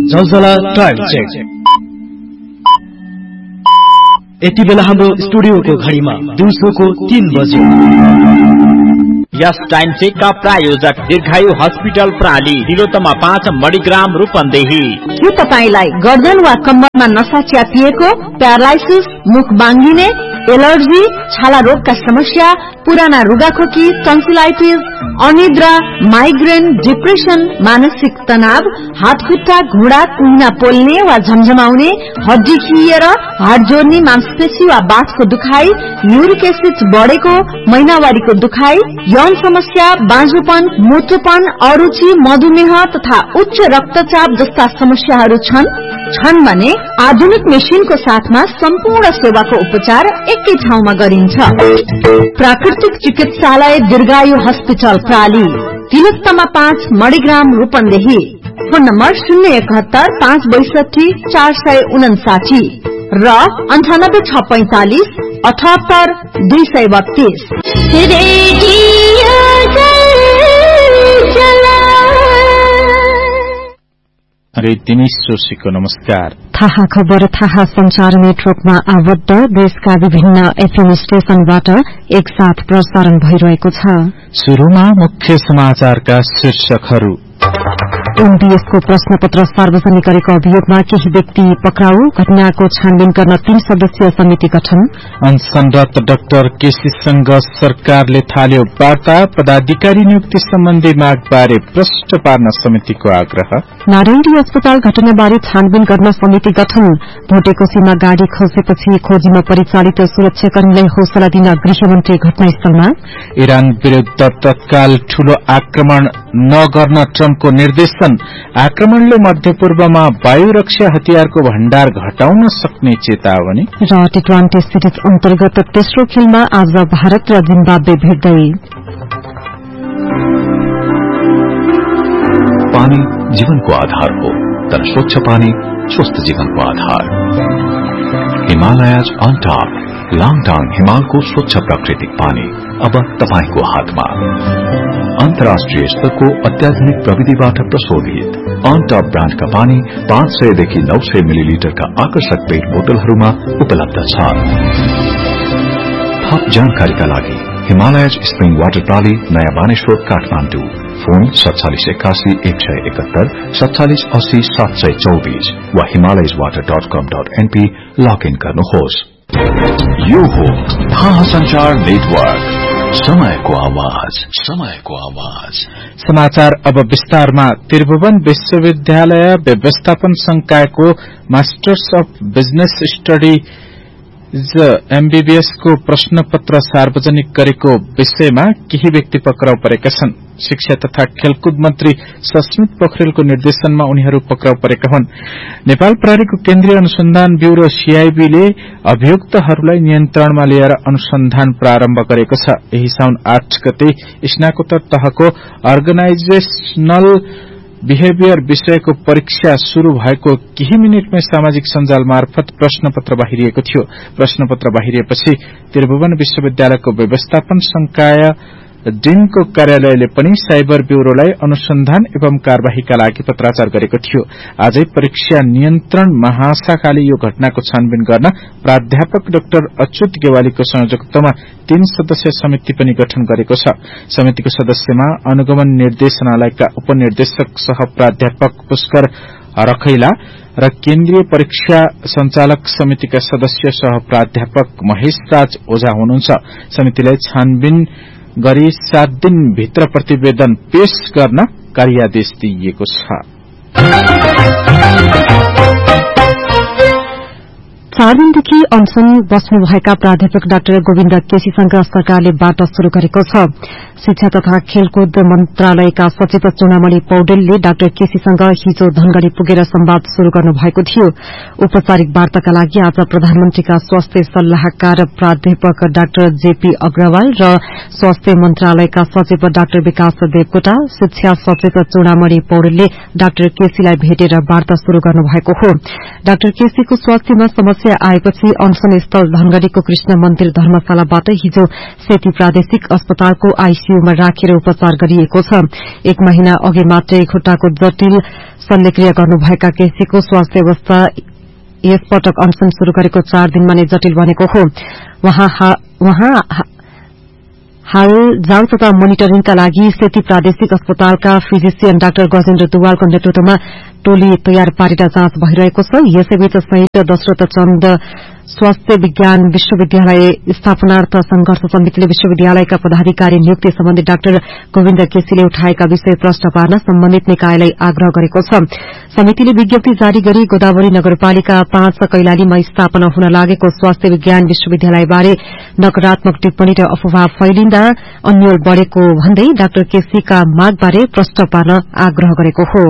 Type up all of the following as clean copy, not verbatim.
Zalzala time check. यति बेला हाम्रो स्टुडियोको घडीमा दिउँसोको 3 बजे। यस टाइम चेक का प्रायोजक दीर्घायु हस्पिटल प्राली, तिलोत्तमा 5 मणिग्राम रूपन्देही। के तपाईलाई गर्दन वा कम्मरमा नसा च्यापिएको, प्यारालाइसिस, मुख बाङ्गिने, एलर्जी, छाला रोगका समस्या, पुराना रुगाखोकी, टन्सिलाइटिस, अनिद्रा, माइग्रेन, डिप्रेसन, मानसिक तनाव, हात खुट्टा, घुँडा, कुहिना पोल्ने वा झमझमाउने, हड्डी खिएर, हाड जोड्ने, मांसपेशी वा बाथको दुखाइ, युरिक एसिड बढेको, महिनावारीको दुखाइ, यौन समस्या, बाँझोपन, मोटोपन, अरुचि, मधुमेह तथा उच्च रक्तचाप जस्ता समस्याहरू छन् भने आधुनिक मेसिनको साथमा सम्पूर्ण सेवाको उपचार एकै ठाउँमा गरिन्छ। प्राकृतिक चिकित्सालय दीर्घायु hospital प्राली, Tilottama 5 Manigram Rupandehi. Phone number 071 562 459 र 98 645 78 232। अरे दिनेश जोशीको नमस्कार। थाहा खबर थाहा संचार नेटवर्कमा आबद्ध देशका विभिन्न एफएम स्टेशनबाट एकसाथ प्रसारण भइरहेको छ। सुरुमा मुख्य समाचारका शीर्षकहरू। एमबीएसको प्रश्नपत्र सार्वजनिक गरेको अभियोगमा केही व्यक्ति पक्राउ, घटनाको छानबिन गर्न 3 सदस्यीय समिति गठन। अनसनरत डाक्टर केसीसँग सरकारले थाल्यो वार्ता, पदाधिकारी नियुक्ति सम्बन्धी मागबारे प्रश्न पार्न समितिको आग्रह। नारायणी अस्पताल घटनाबारे छानबिन गर्न समिति गठन। भोटेकोसीमा गाड़ी खोजेपछि खोजीमा परिचालित सुरक्षाकर्मीलाई हौसला दिन गृहमन्त्री घटनास्थलमा। इरान विरूद्ध तत्काल ठूलो आक्रमण नगर्न ट्रम्पको निर्देशन। आक्रमणले मध्यपूर्वमा वायु रक्षा हतियारको भण्डार घटाउन सक्ने चेतावनी। र टी20 सिरिज अन्तर्गत तेस्रो खेलमा आज भारत र जिम्बाब्वे भेट्दै। पानी जीवनको आधार हो, तर स्वच्छ पानी स्वस्थ जीवनको आधार। हिमालयज अन टप, लाङटाङ हिमालको स्वच्छ प्राकृतिक पानी अब तपाईको हातमा। अन्तर्राष्ट्रिय स्तरको अत्याधुनिक प्रविधिबाट प्रशोधित अन टप ब्रान्डका पानी 500 देखि 900 मिलिलिटरका आकर्षक पेट बोतलहरूमा उपलब्ध छ। थप जानकारीका लागि हिमालयज स्प्रिङ वाटर प्राली, नयाँ बानेश्वर, काठमाडौँ। फोन 4781 171 47 80 724 वा himalayaswater.com.np लगइन गर्नुहोस्। यो हो थाहा संचार नेटवर्क, समयको आवाज, समयको आवाज। समाचार अब विस्तारमा। त्रिभुवन विश्वविद्यालय व्यवस्थापन संकायको masters of business studies MBBS को प्रश्नपत्र सार्वजनिक गरेको विषयमा केही व्यक्ति पक्राउ परेका छन्। शिक्षा तथा खेलकुद मन्त्री सस्मित पोखरेलको निर्देशनमा उनीहरू पक्राउ परेका हुन्। नेपाल प्रहरीको केन्द्रीय अनुसन्धान ब्यूरो सीआईबीले अभियुक्तहरूलाई नियन्त्रणमा लिएर अनुसन्धान प्रारम्भ गरेको छ। यही साउन 8 गते स्नाकोत्तर तहको अर्गनाइजेशनल बिहेभियर विषयको परीक्षा शुरू भएको केही मिनटमै सामाजिक सञ्जाल मार्फत प्रश्नपत्र बाहिरिएको थियो। प्रश्नपत्र बाहिरिएपछि त्रिभुवन विश्वविद्यालयको व्यवस्थापन संकाय डिनको कार्यालयले पनि साइबर ब्यूरोलाई अनुसन्धान एवं कार्यवाहीका लागि पत्राचार गरेको थियो। आजै परीक्षा नियन्त्रण महाशाखाले यो घटनाको छानबिन गर्न प्राध्यापक डाक्टर अच्युत गेवालीको संयोजकत्वमा 3 सदस्यीय समिति पनि गठन गरेको छ। समितिको सदस्यमा अनुगमन निर्देशनालयका उपनिर्देशक सह प्राध्यापक पुष्कर रखैला र केन्द्रीय परीक्षा संचालक समितिका सदस्य सह प्राध्यापक महेश राज ओझा हुनुहुन्छ। समितिलाई छानबिन गरी 7 दिनभित्र प्रतिवेदन पेश गर्न कार्यादेश दिइएको छ। 4 दिनदेखि अनसन बस्नुभएका प्राध्यापक डाक्टर गोविन्द केसीसँग सरकारले वार्ता शुरू गरेको छ। शिक्षा तथा खेलकुद मन्त्रालयका सचिव चुनामणि पौडेलले डाक्टर केसीसँग हिजो धनगढ़ी पुगेर संवाद शुरू गर्नुभएको थियो। औपचारिक वार्ताका लागि आज प्रधानमन्त्रीका स्वास्थ्य सल्लाहकार प्राध्यापक डाक्टर जेपी अग्रवाल र स्वास्थ्य मन्त्रालयका सचिव डाक्टर विकास देवकोटा, शिक्षा सचिव चुनामणि पौडेलले डाक्टर केसीलाई भेटेर वार्ता शुरू गर्नुभएको हो। डाक्टर केसीको स्वास्थ्यमा समस्या आएपछि अनशन स्थल धनगढ़ीको कृष्ण मन्दिर धर्मशालाबाट हिजो सेती प्रादेशिक अस्पतालको आईसीयूमा राखेर उपचार गरिएको छ। 1 महिना अघि मात्रै खुट्टाको जटिल शल्यक्रिया गर्नुभएका केसीको स्वास्थ्य अवस्था यसपटक अनशन शुरू गरेको 4 दिनमा नै जटिल बनेको हो। उहाँ हाल जाँच तथा मोनिटरिङका लागि सेती प्रादेशिक अस्पतालका फिजिशियन डाक्टर गजेन्द्र दुवालको नेतृत्वमा टोली तयार पारेर जाँच भइरहेको छ। यसैबीच शहीद दशरथ चन्द स्वास्थ्य विज्ञान विश्वविद्यालय स्थापनार्थ संघर्ष समितिले विश्वविद्यालयका पदाधिकारी नियुक्ति सम्बन्धी डाक्टर गोविन्द केसीले उठाएका विषय प्रश्न पार्न सम्बन्धित निकायलाई आग्रह गरेको छ। समितिले विज्ञप्ति जारी गरी गोदावरी नगरपालिका 5 कैलालीमा स्थापना हुन लागेको स्वास्थ्य विज्ञान विश्वविद्यालयबारे नकारात्मक टिप्पणी र अफवाह फैलिँदा अन्यल बढ़ेको भन्दै डाक्टर केसीका मागबारे प्रश्न पार्न आग्रह गरेको हो।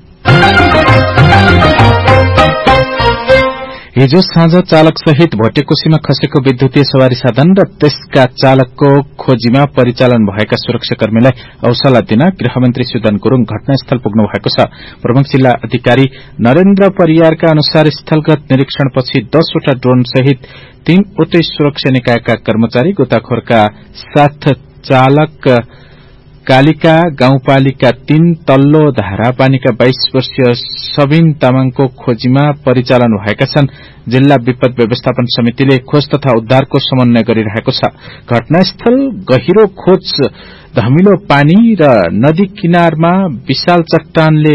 हिजो साँझ चालक सहित भोटेकोशीमा खसेको विद्युतीय सवारी साधन र त्यसका चालकको खोजीमा परिचालन भएका सुरक्षाकर्मीलाई हौसला दिन गृहमन्त्री सुदन गुरूङ घटनास्थल पुग्नु भएको छ। प्रमुख जिल्ला अधिकारी नरेन्द्र परियारका अनुसार स्थलगत निरीक्षणपछि 10 वटा ड्रोन सहित 3 वटै सुरक्षा निकायका कर्मचारी गोताखोरका साथ चालक कालिका गाउँपालिका 3 तल्लो धारापानीका 22 वर्षीय सबिन तामाङको खोजीमा परिचालन भएका छन्। जिल्ला विपद व्यवस्थापन समितिले खोज तथा उद्धारको समन्वय गरिरहेको छ। घटनास्थल गहिरो खोज, धमिलो पानी र नदी किनारमा विशाल चट्टानले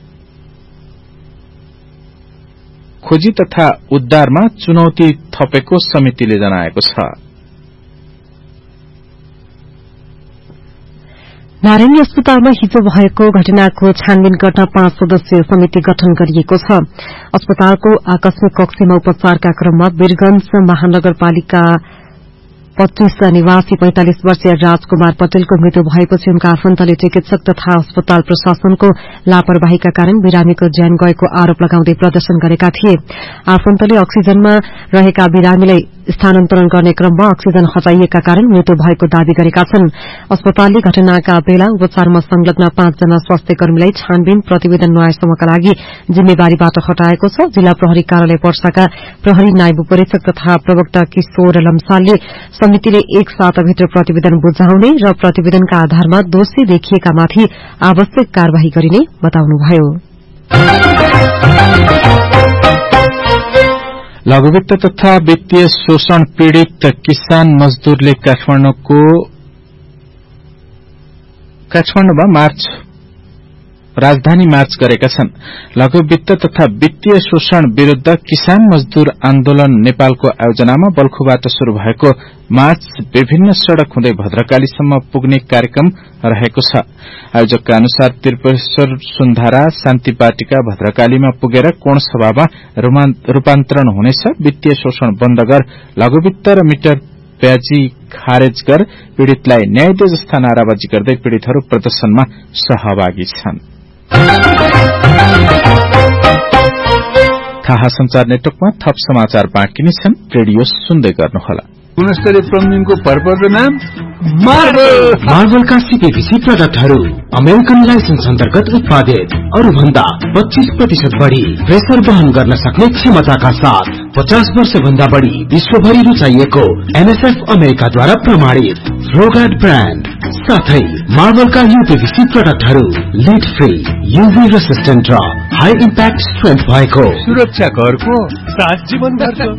खोजी तथा उद्धारमा चुनौती थपेको समितिले जनाएको छ। नारायणी अस्पतालमा हिजो भएको घटनाको छानबिन गर्न 5 सदस्यीय समिति गठन गरिएको छ। अस्पतालको आकस्मिक कक्षमा उपचारका क्रममा वीरगंज महानगरपालिका 25 निवासी 45 वर्षीय राजकुमार पटेलको मृत्यु भएपछि उनका आफन्तले चिकित्सक तथा अस्पताल प्रशासनको लापरवाहीका कारण बिरामीको ज्यान गएको आरोप लगाउँदै प्रदर्शन गरेका थिए। आफन्तले अक्सिजनमा रहेका बिरामीलाई स्थानान्तरण गर्ने क्रममा अक्सिजन हटाइएका कारण मृत्यु भएको दावी गरेका छन्। अस्पतालले घटनाका बेला उपचारमा संलग्न 5 जना स्वास्थ्य कर्मीलाई छानबिन प्रतिवेदन न्यायसम्मका लागि जिम्मेवारीबाट हटाएको छ। जिल्ला प्रहरी कार्यालय पर्साका प्रहरी नायब उपरीक्षक तथा प्रवक्ता किशोर लम्सालले समितिले 1 साताभित्र प्रतिवेदन बुझाउने र प्रतिवेदनका आधारमा दोषी देखिएकामाथि आवश्यक कार्यवाही गरिने बताउनुभयो। लघुवित्त तथा वित्तीय शोषण पीड़ित किसान मजदूरले काठमाडौँमा राजधानी मार्च गरेका छन्। लघुवित्त तथा वित्तीय शोषण विरूद्ध किसान मजदूर आन्दोलन नेपालको आयोजनामा बल्खुबाट शुरू भएको मार्च विभिन्न सड़क हुँदै भद्रकालीसम्म पुग्ने कार्यक्रम रहेको छ। आयोजकका अनुसार त्रिपुरेश्वर सुन्धारा शान्ति पार्टीका भद्रकालीमा पुगेर कोण सभामा रूपान्तरण हुनेछ। वित्तीय शोषण बन्द गर, लघुवित्त र मिटर ब्याजी खारेज कर, पीड़ितलाई न्याय दे जस्ता नाराबाजी गर्दै पीड़ितहरू प्रदर्शनमा सहभागी छन्। थाहा संचार नेटवर्कमा थप समाचार बाँकी नै छन्। रेडियो सुन्दै गर्नुहोला। गुणस्तरीय प्लम्बिङको भरपर्दो नाम मार्बलका सीपीवीसी प्रोडक्टहरू अमेरिकन लाइसेन्स अन्तर्गत उत्पादित, अरू भन्दा 25% बढ़ी प्रेसर वहन गर्न सक्ने क्षमताका साथ 50 वर्ष भन्दा बढ़ी विश्वभरि रुचाइएको एनएसएफ अमेरिकाद्वारा प्रमाणित फ्लोगार्ड ब्रान्ड साथै मार्बलका यूपीवीसी प्रोडक्टहरू लिड फ्री, यूवी रेसिस्टेन्ट र हाई इम्प्याक्ट स्ट्रेन्थ भएको सुरक्षा घरको साथ जीवनभरको।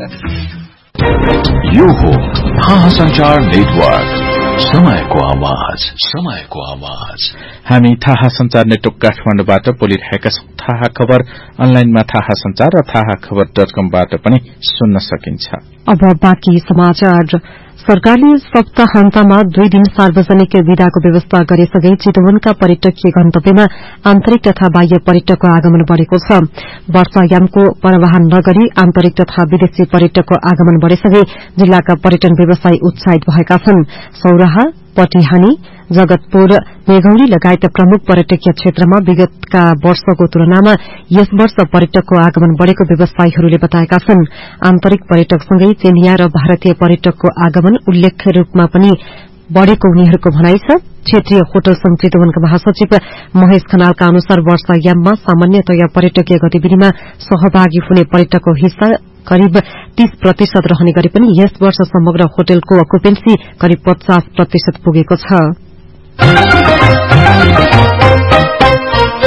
यो हो थाहा संचार नेटवर्क, समयको आवाज, समयको आवाज। हामी थाहा संचार नेटवर्क काठमाडौँबाट बोलिरहेका छौं। थाहा खबर अनलाइनमा थाहा संचार र थाहाखबर.com-बाट पनि सुन्न सकिन्छ। अब बाँकी समाचार। सरकारले सप्ताहान्तमा 2 दिन सार्वजनिक विदाको व्यवस्था गरेसँगै चितवनका पर्यटकीय गन्तव्यमा आन्तरिक तथा बाह्य पर्यटकको आगमन बढ़ेको छ। वर्षायामको परवाह नगरी आन्तरिक तथा विदेशी पर्यटकको आगमन बढ़ेसँगै जिल्लाका पर्यटन व्यवसायी उत्साहित भएका छन्। सौराहा, पटिहानी, जगतपुर, मेघौली लगायत प्रमुख पर्यटकीय क्षेत्रमा विगतका वर्षको तुलनामा यस वर्ष पर्यटकको आगमन बढ़ेको व्यवसायीहरूले बताएका छन्। आन्तरिक पर्यटकसँगै चीनिया र भारतीय पर्यटकको आगमन उल्लेख्य रूपमा पनि बढ़ेको उनीहरूको भनाइ छ। क्षेत्रीय होटल संघ चितवनका महासचिव महेश खनालका अनुसार वर्षायाममा सामान्यतया पर्यटकीय गतिविधिमा सहभागी हुने पर्यटकको हिस्सा करिब 30% रहने गरी पनि यस वर्ष समग्र होटलको अकुपेन्सी करिब 50% पुगेको छ।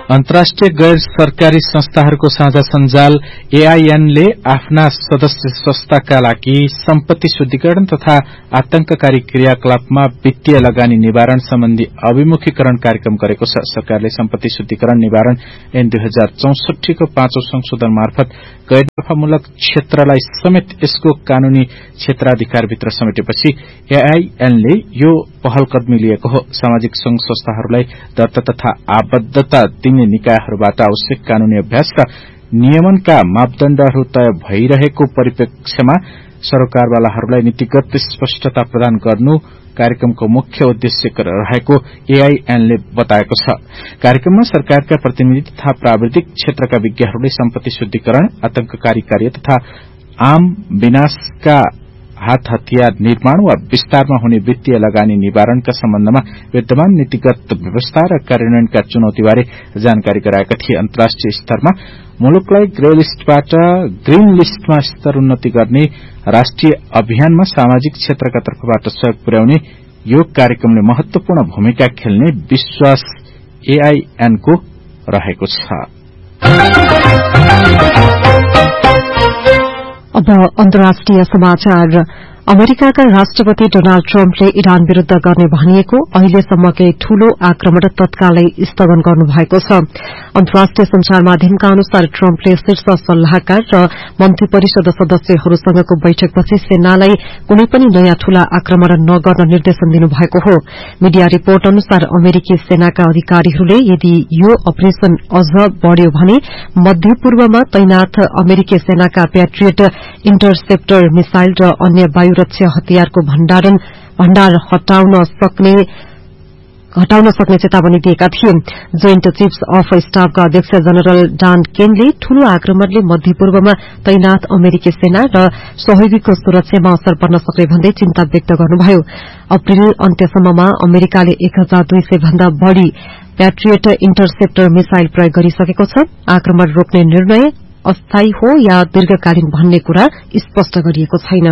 अन्तर्राष्ट्रिय गैर सरकारी संस्थाहरूको साझा सञ्जाल AIN ले आफ्ना सदस्य संस्थाका लागि सम्पत्ति शुद्धिकरण तथा आतंककारी क्रियाकलापमा वित्तीय लगानी निवारण सम्बन्धी अभिमुखीकरण कार्यक्रम गरेको छ। सरकारले सम्पत्ति शुद्धिकरण निवारण ऐन 2064 को 5औं संशोधन मार्फत गैर नफामूलक क्षेत्रलाई समेत यसको कानूनी क्षेत्राधिकारभित्र समेटेपछि AIN ले यो पहल कदमी लिएको हो। सामाजिक संघ संस्थाहरूलाई दर्ता तथा आबद्धता दिने निकायहरूबाट आवश्यक कानूनी अभ्यास र नियमनका मापदण्डहरू तय भइरहेको परिप्रेक्ष्यमा सरोकारवालाहरूलाई नीतिगत स्पष्टता प्रदान गर्नु कार्यक्रमको मुख्य उद्देश्य रहेको AIN ले बताएको छ। कार्यक्रममा सरकारका प्रतिनिधि तथा प्राविधिक क्षेत्रका विज्ञहरूले सम्पत्ति शुद्धिकरण, आतंककारी कार्य तथा आम विनाशका हात हतियार निर्माण वा विस्तारमा हुने वित्तीय लगानी निवारणका सम्बन्धमा विद्यमान नीतिगत व्यवस्था र कार्यान्वयनका चुनौतीबारे जानकारी गराएका थिए। अन्तर्राष्ट्रिय स्तरमा मुलुकलाई ग्रे लिस्टबाट ग्रीन लिस्टमा स्तरोन्नति गर्ने राष्ट्रिय अभियानमा सामाजिक क्षेत्रका तर्फबाट सहयोग पुर्याउने यो कार्यक्रमले महत्वपूर्ण भूमिका खेल्ने विश्वास AIN को रहेको छ। अब अन्तर्राष्ट्रिय समाचार। अमेरिकाका राष्ट्रपति डोनाल्ड ट्रम्पले इरान विरूद्ध गर्ने भनिएको अहिलेसम्मकै ठूलो आक्रमण तत्कालै स्थगन गर्नुभएको छ। अन्तर्राष्ट्रिय संचार माध्यमका अनुसार ट्रम्पले शीर्ष सल्लाहकार र मन्त्री परिषद सदस्यहरूसँगको बैठकपछि सेनालाई कुनै पनि नयाँ ठूला आक्रमण नगर्न निर्देशन दिनुभएको हो। मीडिया रिपोर्ट अनुसार अमेरिकी सेनाका अधिकारीहरूले यदि यो अपरेशन अझ बढ़्यो भने मध्यपूर्वमा तैनाथ अमेरिकी सेनाका प्याट्रियट इन्टरसेप्टर मिसाइल र अन्य वायुरक्षा हतियारको भण्डार हटाउन सक्ने चेतावनी दिएका थिए। जोइन्ट चीफ्स अफ स्टाफका अध्यक्ष जनरल डान केनले ठूलो आक्रमणले मध्यपूर्वमा तैनात अमेरिकी सेना र सहयोगीको सुरक्षामा असर पर्न सक्ने भन्दै चिन्ता व्यक्त गर्नुभयो। अप्रेल अन्त्यसम्ममा अमेरिकाले 1200 भन्दा बढ़ी प्याट्रियट इन्टरसेप्टर मिसाइल प्रयोग गरिसकेको छ। आक्रमण रोक्ने निर्णय अस्थायी हो या दीर्घकालीन भन्ने कुरा स्पष्ट गरिएको छैन।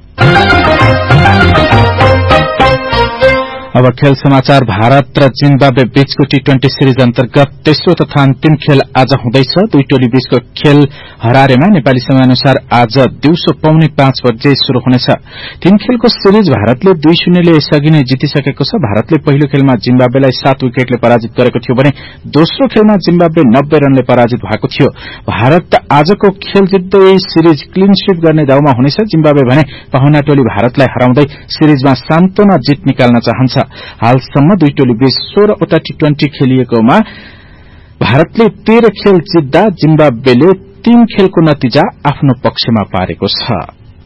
अब खेल समाचार। भारत र जिम्बाब्वे बीचको T20 सिरिज अन्तर्गत तेस्रो तथा अन्तिम खेल आज हुँदैछ। दुई टोली बीचको खेल हरारेमा नेपाली समयअनुसार आज दिउँसो 4:45 बजे शुरू हुनेछ। तीन खेलको सिरिज भारतले 2-0 ले यसअघि नै जितिसकेको छ। भारतले पहिलो खेलमा जिम्बाब्वेलाई 7 विकेटले पराजित गरेको थियो भने दोस्रो खेलमा जिम्बाब्वे 90 रनले पराजित भएको थियो। भारत आजको खेल जित्दै सिरिज क्लीन स्वीप गर्ने दाउमा हुनेछ। जिम्बाब्वे भने पाहुना टोली भारतलाई हराउँदै सिरिजमा सान्तवना जित निकाल्न चाहन्छ। हालसम्म दुई टोली बीच 16 वटा T20 खेलिएकोमा भारतले 13 खेल जित्दा जिम्बाब्वेले 3 खेलको नतिजा आफ्नो पक्षमा पारेको छ।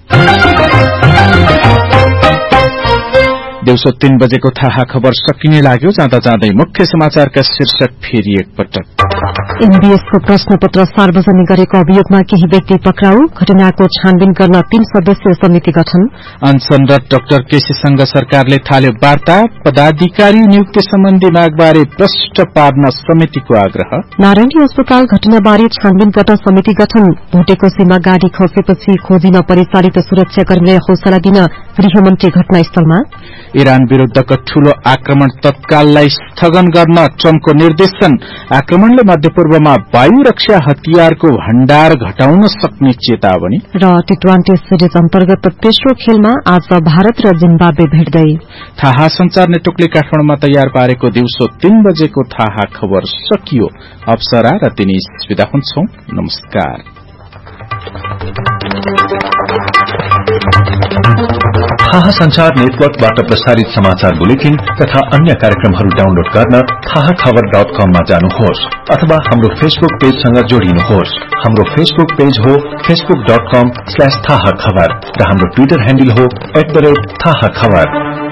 दिउँसो 3 बजेको थाहा खबर सकिने लाग्यो। जाँदा जाँदै मुख्य समाचारका शीर्षक फेरि एकपटक। एमबीएसको प्रश्नपत्र सार्वजनिक गरेको अभियोगमा केही व्यक्ति पक्राउ। घटनाको छानबिन गर्न 3 सदस्यीय समिति गठन। अनसनरत डाक्टर केसीसँग सरकारले थाल्यो वार्ता। पदाधिकारी नियुक्ति सम्बन्धी मागबारे प्रष्ट पार्न समितिको आग्रह। नारायणी अस्पताल घटनाबारे छानबिन गर्न समिति गठन। भोटेकोसीमा गाड़ी खसेपछि खोजीमा परिचालित सुरक्षाकर्मीलाई हौसला दिन गृहमन्त्री घटनास्थलमा। इरान विरूद्धको ठूलो आक्रमण तत्काललाई स्थगन गर्न ट्रम्पको निर्देशन। आक्रमणले मध्यपूर्वमा वायु रक्षा हतियारको भण्डार घटाउन सक्ने चेतावनी। र T20 सिरिज अन्तर्गत तेस्रो खेलमा आज भारत र जिम्बाब्वे भेट्दै। थाहा संचार नेटवर्कले काठमाडौँमा तयार पारेको दिउँसो 3 बजेको थाहा खबर सकियो। अप्सरा र दिनेश विदा हुन्छौं। नमस्कार। थाहा संचार नेटवर्कबाट प्रसारित समाचार बुलेटिन तथा अन्य कार्यक्रमहरू डाउनलोड गर्न थाहाखबर.com मा जानुहोस् अथवा हाम्रो फेसबुक पेजसँग जोडिनुहोस्। हाम्रो फेसबुक पेज हो facebook.com/थाहाखबर र हाम्रो ट्विटर ह्यान्डल हो @थाहाखबर।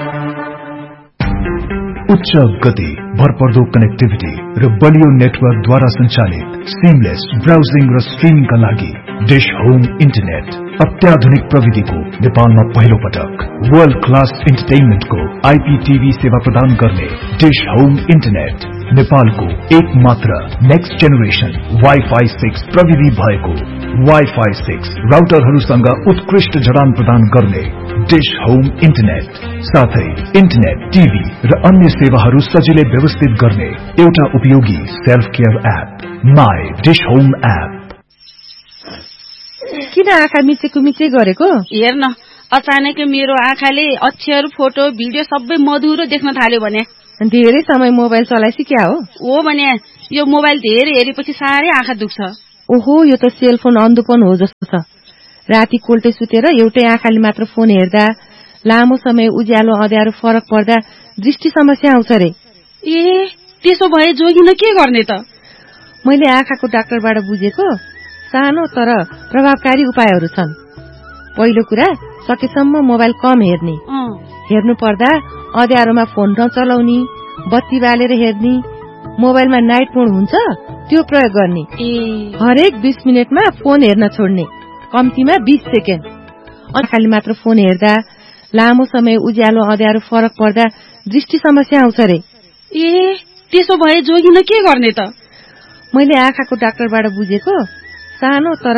उच्च गति, भरपर्दो कनेक्टिभिटी र बलियो नेटवर्कद्वारा सञ्चालित सिमलेस ब्राउजिङ र स्ट्रिमिङका लागि डिश होम इन्टरनेट अत्याधुनिक प्रविधिको नेपालमा पहिलो पटक वर्ल्ड क्लास इन्टरटेनमेन्टको IPTV सेवा प्रदान गर्ने डिश होम इन्टरनेट नेपालको एक मात्र नेक्स्ट जेनेरेसन Wi-Fi 6 प्रविधि भएको Wi-Fi 6 राउटरहरूसँग उत्कृष्ट जडान प्रदान गर्ने डिश होम इन्टरनेट, साथै इन्टरनेट, टिभी र अन्य सेवाहरू सजिलै व्यवस्थित गर्ने एउटा उपयोगी self care app my dish home app. किन आँखा मिचेको गरेको? हेर्न, अचानक मेरो आँखाले अक्षर, फोटो, भिडियो सबै मधुरो देख्न थाल्यो भने। धेरै समय मोबाइल चलाइसी क्या हो भने यो मोबाइल धेरै हेरेपछि साह्रै आँखा दुख्छ। ओहो, यो त सेलफोन अन्धोपन हो जस्तो छ। राति कोल्टे सुतेर एउटै आँखाले मात्र फोन हेर्दा लामो समय उज्यालो अँध्यारो फरक पर्दा दृष्टि समस्या आउँछ रे। त्यसो भए जोगिन के गर्ने त? मैले आँखाको डाक्टरबाट बुझेको सानो तर प्रभावकारी उपायहरू छन्। पहिलो कुरा, सकेसम्म मोबाइल कम हेर्ने। हेर्नु पर्दा अँध्यारोमा फोन नचलाउने, बत्ती बालेर हेर्ने, मोबाइलमा नाइट मोड हुन्छ त्यो प्रयोग गर्ने। हरेक 20 मिनटमा फोन हेर्न छोड्ने, कम्तीमा 20 सेकेन्ड। आँखाले मात्र फोन हेर्दा लामो समय उज्यालो अँध्यारो फरक पर्दा दृष्टि समस्या आउँछ रे। त्यसो भए जोगिन के गर्ने त? मैले आँखाको डाक्टरबाट बुझेको सानो तर